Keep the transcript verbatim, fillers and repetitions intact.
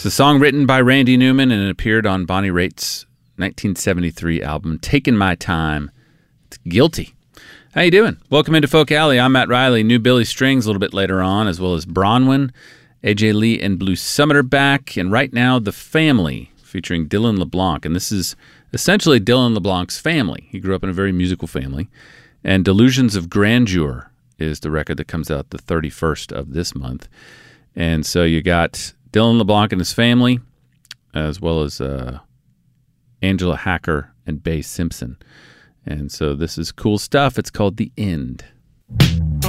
It's a song written by Randy Newman, and it appeared on Bonnie Raitt's nineteen seventy-three album, Taking My Time. It's Guilty. How you doing? Welcome into Folk Alley. I'm Matt Riley. New Billy Strings a little bit later on, as well as Bronwyn. A J Lee and Blue Summit are back, and right now, The Family, featuring Dylan LeBlanc. And this is essentially Dylan LeBlanc's family. He grew up in a very musical family. And Delusions of Grandeur is the record that comes out the thirty-first of this month. And so you got Dylan LeBlanc and his family, as well as uh, Angela Hacker and Bae Simpson. And so this is cool stuff. It's called The End.